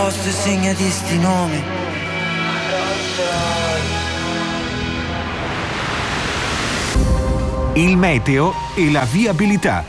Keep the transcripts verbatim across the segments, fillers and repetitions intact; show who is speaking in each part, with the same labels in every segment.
Speaker 1: Posto segnati sti nomi.
Speaker 2: Il meteo e la viabilità.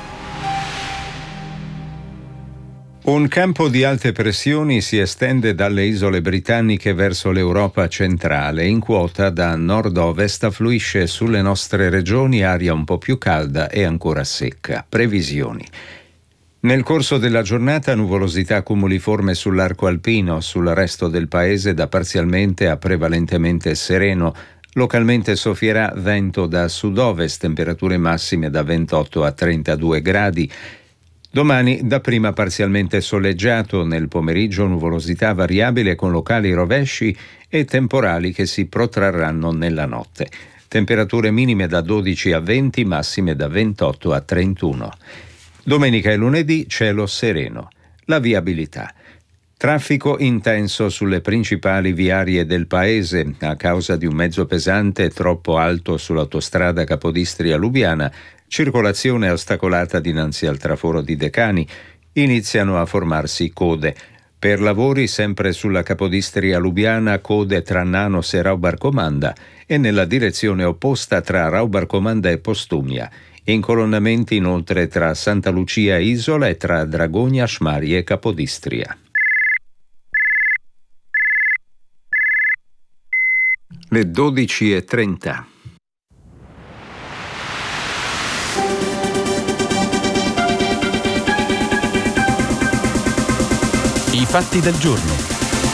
Speaker 2: Un campo di alte pressioni si estende dalle isole britanniche verso l'Europa centrale. In quota da nord-ovest affluisce sulle nostre regioni aria un po' più calda e ancora secca. Previsioni. Nel corso della giornata nuvolosità cumuliforme sull'arco alpino, sul resto del paese da parzialmente a prevalentemente sereno. Localmente soffierà vento da sud-ovest, temperature massime da ventotto a trentadue gradi. Domani dapprima parzialmente soleggiato, nel pomeriggio nuvolosità variabile con locali rovesci e temporali che si protrarranno nella notte. Temperature minime da dodici a venti, massime da ventotto a trentuno. Domenica e lunedì cielo sereno. La viabilità. Traffico intenso sulle principali viarie del paese a causa di un mezzo pesante troppo alto sull'autostrada Capodistria-Lubiana, circolazione ostacolata dinanzi al traforo di Decani, iniziano a formarsi code. Per lavori sempre sulla Capodistria-Lubiana, code tra Nanos e Raubarcomanda e nella direzione opposta tra Raubarcomanda e Postumia. Incolonnamenti inoltre tra Santa Lucia Isola e tra Dragogna, Scmari e Capodistria. Le dodici e trenta.
Speaker 3: I fatti del giorno.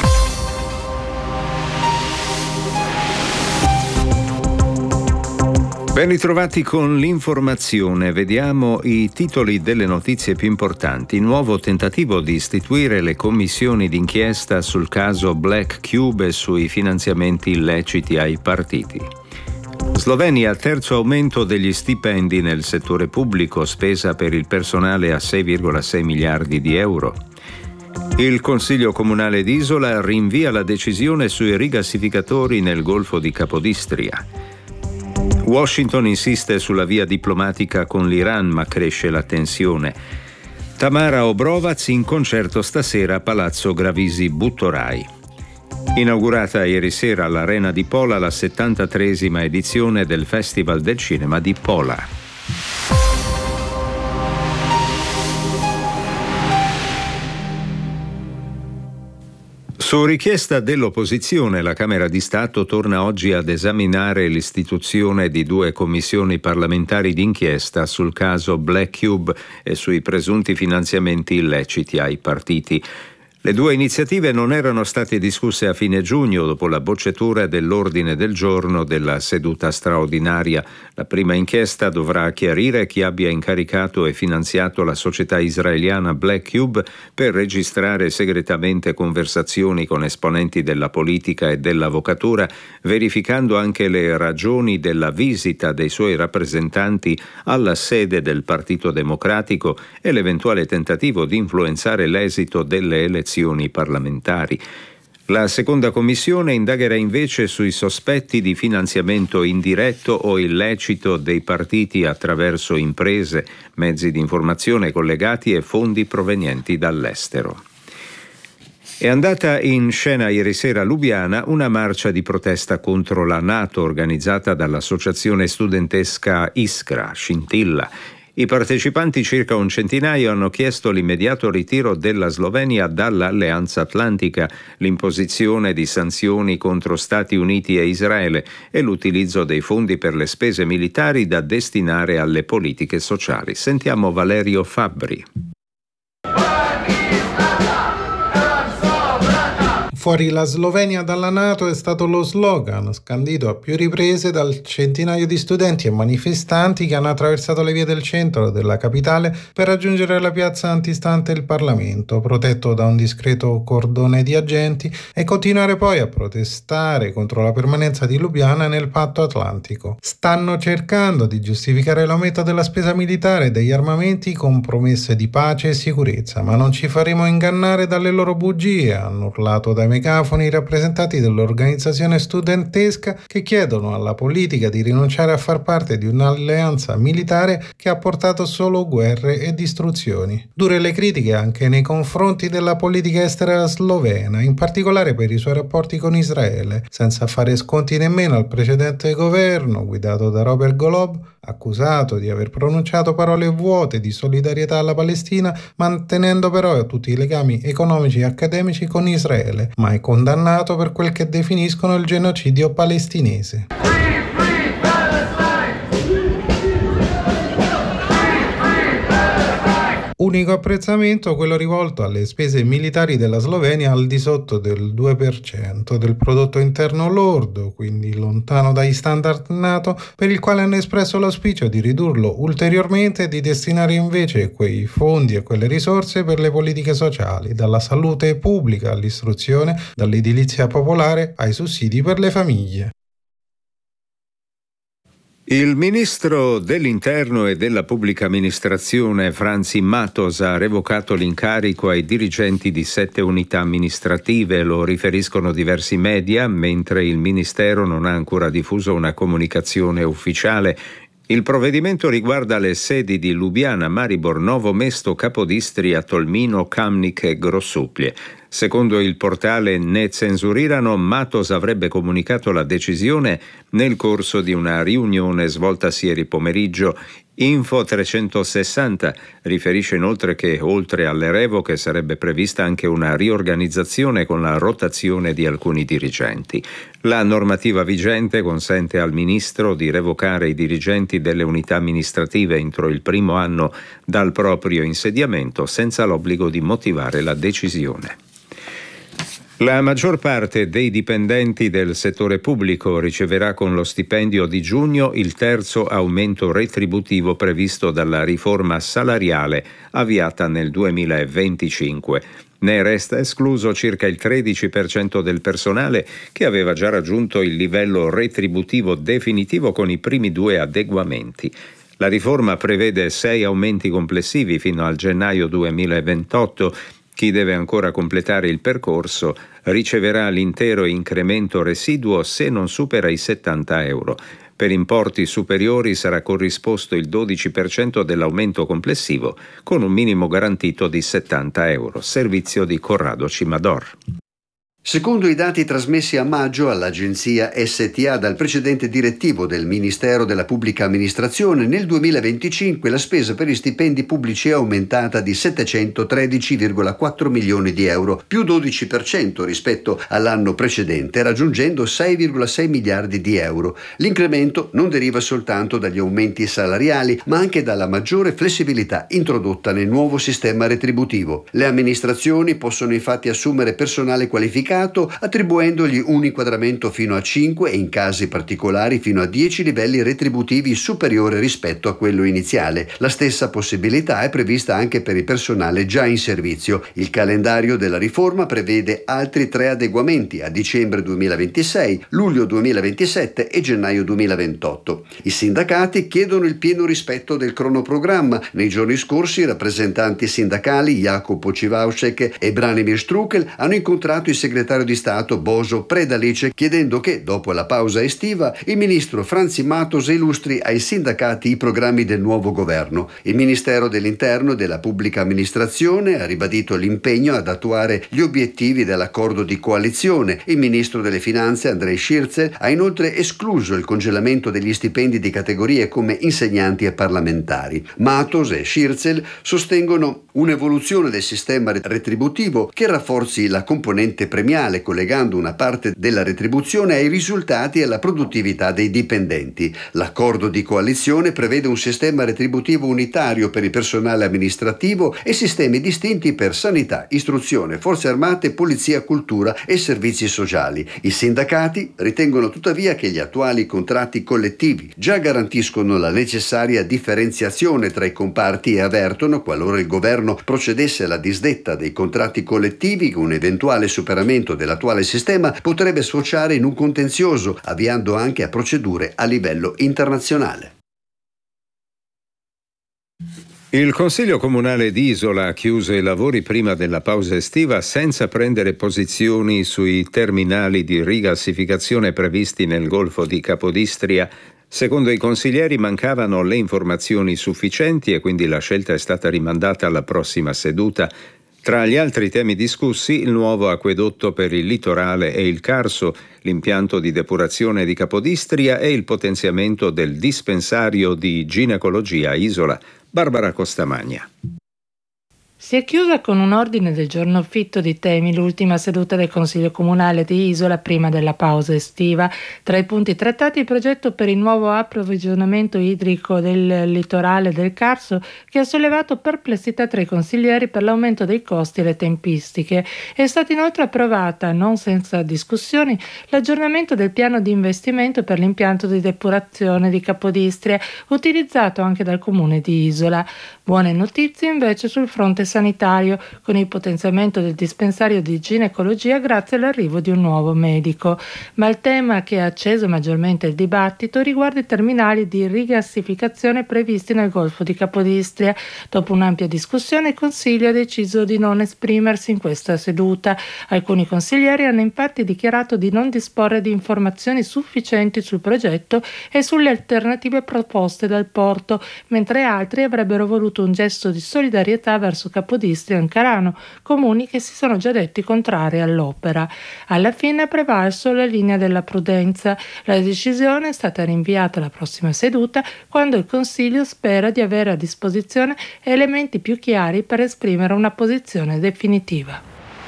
Speaker 2: Ben ritrovati con l'informazione. Vediamo i titoli delle notizie più importanti. Nuovo tentativo di istituire le commissioni d'inchiesta sul caso Black Cube e sui finanziamenti illeciti ai partiti. Slovenia, terzo aumento degli stipendi nel settore pubblico, spesa per il personale a sei virgola sei miliardi di euro. Il Consiglio Comunale di Isola rinvia la decisione sui rigassificatori nel Golfo di Capodistria. Washington insiste sulla via diplomatica con l'Iran, ma cresce la tensione. Tamara Obrovac in concerto stasera a Palazzo Gravisi Buttorai. Inaugurata ieri sera all'Arena di Pola la settantatreesima edizione del Festival del Cinema di Pola. Su richiesta dell'opposizione, la Camera di Stato torna oggi ad esaminare l'istituzione di due commissioni parlamentari d'inchiesta sul caso Black Cube e sui presunti finanziamenti illeciti ai partiti. Le due iniziative non erano state discusse a fine giugno dopo la bocciatura dell'ordine del giorno della seduta straordinaria. La prima inchiesta dovrà chiarire chi abbia incaricato e finanziato la società israeliana Black Cube per registrare segretamente conversazioni con esponenti della politica e dell'avvocatura, verificando anche le ragioni della visita dei suoi rappresentanti alla sede del Partito Democratico e l'eventuale tentativo di influenzare l'esito delle elezioni parlamentari. La seconda commissione indagherà invece sui sospetti di finanziamento indiretto o illecito dei partiti attraverso imprese, mezzi di informazione collegati e fondi provenienti dall'estero. È andata in scena ieri sera a Lubiana una marcia di protesta contro la NATO organizzata dall'associazione studentesca Iskra, Scintilla. I partecipanti, circa un centinaio, hanno chiesto l'immediato ritiro della Slovenia dall'Alleanza Atlantica, l'imposizione di sanzioni contro Stati Uniti e Israele e l'utilizzo dei fondi per le spese militari da destinare alle politiche sociali. Sentiamo Valerio Fabbri.
Speaker 4: Fuori la Slovenia dalla NATO è stato lo slogan scandito a più riprese dal centinaio di studenti e manifestanti che hanno attraversato le vie del centro della capitale per raggiungere la piazza antistante il Parlamento, protetto da un discreto cordone di agenti, e continuare poi a protestare contro la permanenza di Lubiana nel patto atlantico. Stanno cercando di giustificare l'aumento della spesa militare e degli armamenti con promesse di pace e sicurezza, ma non ci faremo ingannare dalle loro bugie, hanno urlato dai megafoni i rappresentanti dell'organizzazione studentesca che chiedono alla politica di rinunciare a far parte di un'alleanza militare che ha portato solo guerre e distruzioni. Dure le critiche anche nei confronti della politica estera slovena, in particolare per i suoi rapporti con Israele, senza fare sconti nemmeno al precedente governo guidato da Robert Golob, accusato di aver pronunciato parole vuote di solidarietà alla Palestina, mantenendo però tutti i legami economici e accademici con Israele, ma è condannato per quel che definiscono il genocidio palestinese. Unico apprezzamento quello rivolto alle spese militari della Slovenia al di sotto del due per cento del prodotto interno lordo, quindi lontano dai standard NATO, per il quale hanno espresso l'auspicio di ridurlo ulteriormente e di destinare invece quei fondi e quelle risorse per le politiche sociali, dalla salute pubblica all'istruzione, dall'edilizia popolare ai sussidi per le famiglie.
Speaker 2: Il ministro dell'Interno e della Pubblica Amministrazione Franzi Matos ha revocato l'incarico ai dirigenti di sette unità amministrative, lo riferiscono diversi media, mentre il Ministero non ha ancora diffuso una comunicazione ufficiale. Il provvedimento riguarda le sedi di Lubiana, Maribor, Novo Mesto, Capodistria, Tolmino, Kamnik e Grossuplie. Secondo il portale Ne Censurirano, Matos avrebbe comunicato la decisione nel corso di una riunione svoltasi ieri pomeriggio. Info trecentosessanta riferisce inoltre che oltre alle revoche sarebbe prevista anche una riorganizzazione con la rotazione di alcuni dirigenti. La normativa vigente consente al ministro di revocare i dirigenti delle unità amministrative entro il primo anno dal proprio insediamento senza l'obbligo di motivare la decisione. La maggior parte dei dipendenti del settore pubblico riceverà con lo stipendio di giugno il terzo aumento retributivo previsto dalla riforma salariale avviata nel duemilaventicinque. Ne resta escluso circa il tredici per cento del personale che aveva già raggiunto il livello retributivo definitivo con i primi due adeguamenti. La riforma prevede sei aumenti complessivi fino al gennaio duemilaventotto. Chi deve ancora completare il percorso riceverà l'intero incremento residuo se non supera i settanta euro. Per importi superiori sarà corrisposto il dodici per cento dell'aumento complessivo, con un minimo garantito di settanta euro. Servizio di Corrado Cimador.
Speaker 5: Secondo i dati trasmessi a maggio all'agenzia S T A dal precedente direttivo del Ministero della Pubblica Amministrazione, nel duemilaventicinque la spesa per gli stipendi pubblici è aumentata di settecentotredici virgola quattro milioni di euro, più dodici per cento rispetto all'anno precedente, raggiungendo sei virgola sei miliardi di euro. L'incremento non deriva soltanto dagli aumenti salariali, ma anche dalla maggiore flessibilità introdotta nel nuovo sistema retributivo. Le amministrazioni possono infatti assumere personale qualificato attribuendogli un inquadramento fino a cinque e in casi particolari fino a dieci livelli retributivi superiore rispetto a quello iniziale. La stessa possibilità è prevista anche per il personale già in servizio. Il calendario della riforma prevede altri tre adeguamenti a dicembre duemilaventisei, luglio duemilaventisette e gennaio duemilaventotto. I sindacati chiedono il pieno rispetto del cronoprogramma. Nei giorni scorsi i rappresentanti sindacali Jacopo Civaušek e Branimir Strukel hanno incontrato il segretario di Stato Božo Predalic, chiedendo che, dopo la pausa estiva, il ministro Franzi Matos illustri ai sindacati i programmi del nuovo governo. Il Ministero dell'Interno e della Pubblica Amministrazione ha ribadito l'impegno ad attuare gli obiettivi dell'accordo di coalizione. Il ministro delle Finanze, Andrej Šircelj, ha inoltre escluso il congelamento degli stipendi di categorie come insegnanti e parlamentari. Matos e Šircelj sostengono un'evoluzione del sistema retributivo che rafforzi la componente premiale, collegando una parte della retribuzione ai risultati e alla produttività dei dipendenti. L'accordo di coalizione prevede un sistema retributivo unitario per il personale amministrativo e sistemi distinti per sanità, istruzione, forze armate, polizia, cultura e servizi sociali. I sindacati ritengono tuttavia che gli attuali contratti collettivi già garantiscono la necessaria differenziazione tra i comparti e avvertono, qualora il governo procedesse alla disdetta dei contratti collettivi, un eventuale superamento dell'attuale sistema potrebbe sfociare in un contenzioso, avviando anche a procedure a livello internazionale.
Speaker 2: Il Consiglio Comunale di Isola ha chiuso i lavori prima della pausa estiva senza prendere posizioni sui terminali di rigassificazione previsti nel Golfo di Capodistria. Secondo i consiglieri mancavano le informazioni sufficienti e quindi la scelta è stata rimandata alla prossima seduta. Tra gli altri temi discussi, il nuovo acquedotto per il litorale e il Carso, l'impianto di depurazione di Capodistria e il potenziamento del dispensario di ginecologia a Isola. Barbara Costamagna.
Speaker 6: Si è chiusa con un ordine del giorno fitto di temi l'ultima seduta del Consiglio Comunale di Isola prima della pausa estiva. Tra i punti trattati il progetto per il nuovo approvvigionamento idrico del litorale del Carso, che ha sollevato perplessità tra i consiglieri per l'aumento dei costi e le tempistiche. È stata inoltre approvata, non senza discussioni, l'aggiornamento del piano di investimento per l'impianto di depurazione di Capodistria, utilizzato anche dal Comune di Isola. Buone notizie invece sul fronte sanitario, con il potenziamento del dispensario di ginecologia grazie all'arrivo di un nuovo medico. Ma il tema che ha acceso maggiormente il dibattito riguarda i terminali di rigassificazione previsti nel Golfo di Capodistria. Dopo un'ampia discussione il Consiglio ha deciso di non esprimersi in questa seduta. Alcuni consiglieri hanno infatti dichiarato di non disporre di informazioni sufficienti sul progetto e sulle alternative proposte dal porto, mentre altri avrebbero voluto un gesto di solidarietà verso Capodistria e Ancarano, comuni che si sono già detti contrari all'opera. Alla fine ha prevalso la linea della prudenza. La decisione è stata rinviata alla prossima seduta, quando il Consiglio spera di avere a disposizione elementi più chiari per esprimere una posizione definitiva.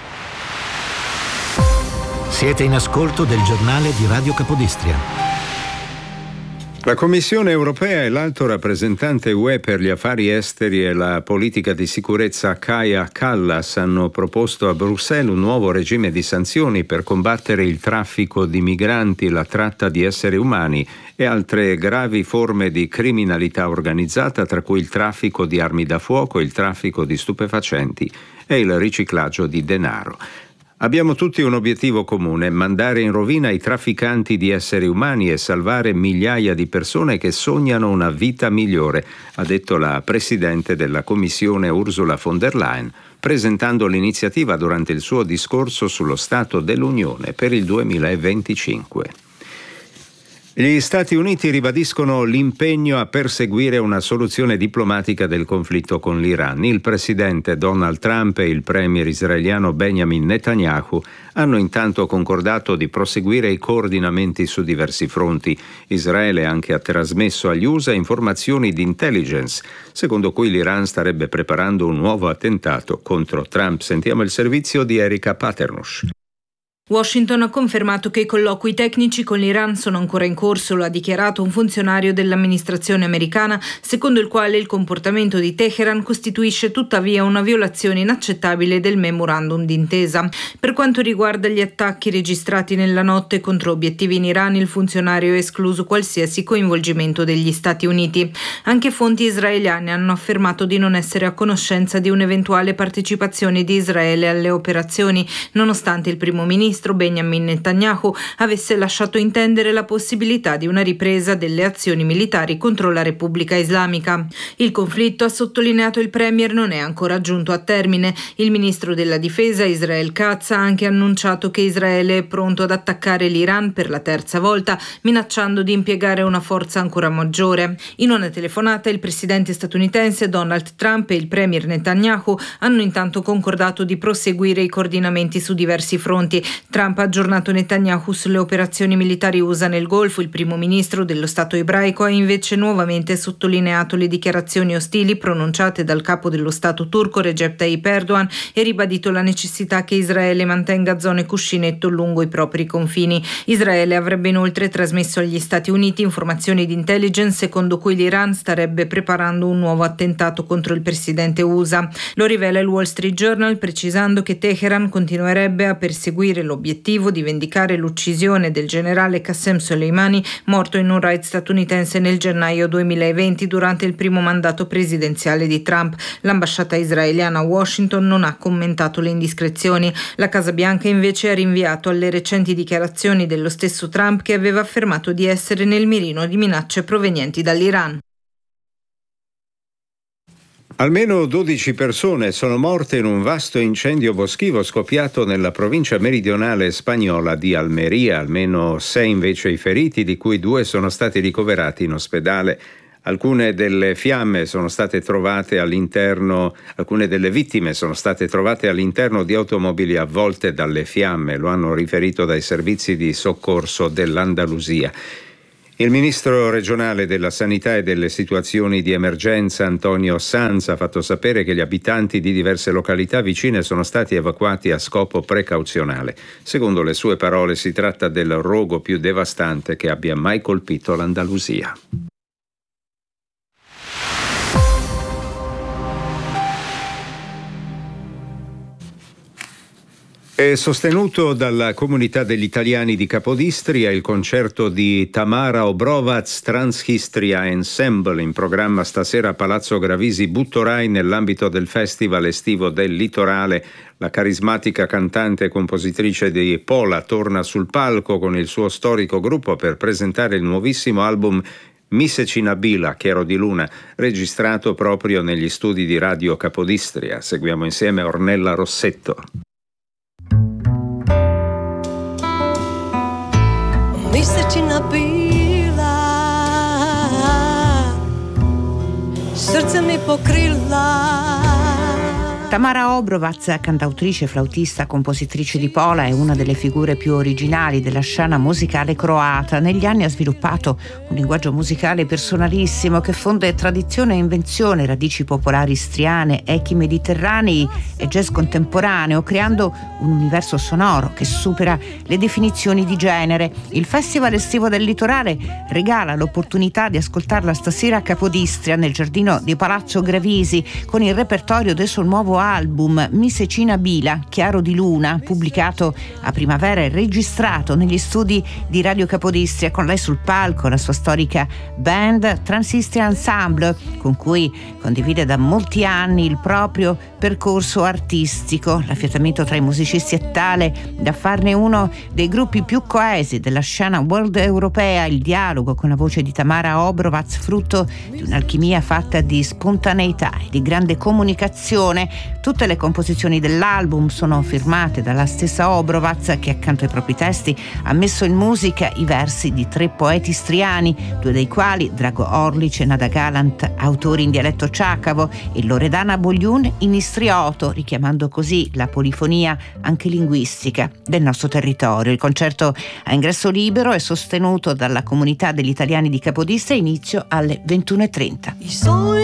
Speaker 3: Siete in ascolto del giornale di Radio Capodistria.
Speaker 2: La Commissione europea e l'alto rappresentante U E per gli affari esteri e la politica di sicurezza Kaja Kallas hanno proposto a Bruxelles un nuovo regime di sanzioni per combattere il traffico di migranti, la tratta di esseri umani e altre gravi forme di criminalità organizzata, tra cui il traffico di armi da fuoco, il traffico di stupefacenti e il riciclaggio di denaro. Abbiamo tutti un obiettivo comune: mandare in rovina i trafficanti di esseri umani e salvare migliaia di persone che sognano una vita migliore, ha detto la Presidente della Commissione Ursula von der Leyen, presentando l'iniziativa durante il suo discorso sullo Stato dell'Unione per il duemilaventicinque. Gli Stati Uniti ribadiscono l'impegno a perseguire una soluzione diplomatica del conflitto con l'Iran. Il presidente Donald Trump e il premier israeliano Benjamin Netanyahu hanno intanto concordato di proseguire i coordinamenti su diversi fronti. Israele anche ha trasmesso agli U S A informazioni di intelligence, secondo cui l'Iran starebbe preparando un nuovo attentato contro Trump. Sentiamo il servizio di Erika Paternosh.
Speaker 7: Washington ha confermato che i colloqui tecnici con l'Iran sono ancora in corso, lo ha dichiarato un funzionario dell'amministrazione americana, secondo il quale il comportamento di Teheran costituisce tuttavia una violazione inaccettabile del memorandum d'intesa. Per quanto riguarda gli attacchi registrati nella notte contro obiettivi in Iran, il funzionario ha escluso qualsiasi coinvolgimento degli Stati Uniti. Anche fonti israeliane hanno affermato di non essere a conoscenza di un'eventuale partecipazione di Israele alle operazioni, nonostante il primo ministro Benjamin Netanyahu avesse lasciato intendere la possibilità di una ripresa delle azioni militari contro la Repubblica Islamica. Il conflitto, ha sottolineato il premier, non è ancora giunto a termine. Il ministro della difesa Israel Katz ha anche annunciato che Israele è pronto ad attaccare l'Iran per la terza volta, minacciando di impiegare una forza ancora maggiore. In una telefonata il presidente statunitense Donald Trump e il premier Netanyahu hanno intanto concordato di proseguire i coordinamenti su diversi fronti. Trump ha aggiornato Netanyahu sulle operazioni militari U S A nel Golfo. Il primo ministro dello Stato ebraico ha invece nuovamente sottolineato le dichiarazioni ostili pronunciate dal capo dello Stato turco Recep Tayyip Erdogan e ribadito la necessità che Israele mantenga zone cuscinetto lungo i propri confini. Israele avrebbe inoltre trasmesso agli Stati Uniti informazioni di intelligence secondo cui l'Iran starebbe preparando un nuovo attentato contro il presidente U S A. Lo rivela il Wall Street Journal, precisando che Teheran continuerebbe a perseguire l'obiettivo di vendicare l'uccisione del generale Qasem Soleimani, morto in un raid statunitense nel gennaio duemilaventi durante il primo mandato presidenziale di Trump. L'ambasciata israeliana a Washington non ha commentato le indiscrezioni. La Casa Bianca invece ha rinviato alle recenti dichiarazioni dello stesso Trump, che aveva affermato di essere nel mirino di minacce provenienti dall'Iran.
Speaker 2: Almeno dodici persone sono morte in un vasto incendio boschivo scoppiato nella provincia meridionale spagnola di Almeria, almeno sei invece i feriti, di cui due sono stati ricoverati in ospedale. Alcune delle fiamme sono state trovate all'interno, alcune delle vittime sono state trovate all'interno di automobili avvolte dalle fiamme, lo hanno riferito dai servizi di soccorso dell'Andalusia. Il ministro regionale della Sanità e delle situazioni di emergenza, Antonio Sanz, ha fatto sapere che gli abitanti di diverse località vicine sono stati evacuati a scopo precauzionale. Secondo le sue parole, si tratta del rogo più devastante che abbia mai colpito l'Andalusia. È sostenuto dalla comunità degli italiani di Capodistria il concerto di Tamara Obrovac Transistria Ensemble, in programma stasera a Palazzo Gravisi Buttorai nell'ambito del Festival estivo del Litorale. La carismatica cantante e compositrice di Pola torna sul palco con il suo storico gruppo per presentare il nuovissimo album Misecina Bila, Chiaro di Luna, registrato proprio negli studi di Radio Capodistria. Seguiamo insieme Ornella Rossetto.
Speaker 8: Misecina bila, srce mi pokrila.
Speaker 9: Tamara Obrovac, cantautrice, flautista, compositrice di Pola, è una delle figure più originali della scena musicale croata. Negli anni ha sviluppato un linguaggio musicale personalissimo che fonde tradizione e invenzione, radici popolari istriane, echi mediterranei e jazz contemporaneo, creando un universo sonoro che supera le definizioni di genere. Il Festival estivo del Litorale regala l'opportunità di ascoltarla stasera a Capodistria, nel giardino di Palazzo Gravisi, con il repertorio del suo nuovo album Misecina Bila, Chiaro di Luna, pubblicato a primavera e registrato negli studi di Radio Capodistria, con lei sul palco la sua storica band Transistria Ensemble, con cui condivide da molti anni il proprio percorso artistico. L'affiatamento tra i musicisti è tale da farne uno dei gruppi più coesi della scena world europea. Il dialogo con la voce di Tamara Obrovac, frutto di un'alchimia fatta di spontaneità e di grande comunicazione. Tutte le composizioni dell'album sono firmate dalla stessa Obrovac, che accanto ai propri testi ha messo in musica i versi di tre poeti istriani, due dei quali, Drago Orlic e Nada Galant, autori in dialetto ciacavo, e Loredana Bogliun in istrioto, richiamando così la polifonia anche linguistica del nostro territorio. Il concerto a ingresso libero è sostenuto dalla comunità degli italiani di Capodistria, inizio alle ventuno e trenta.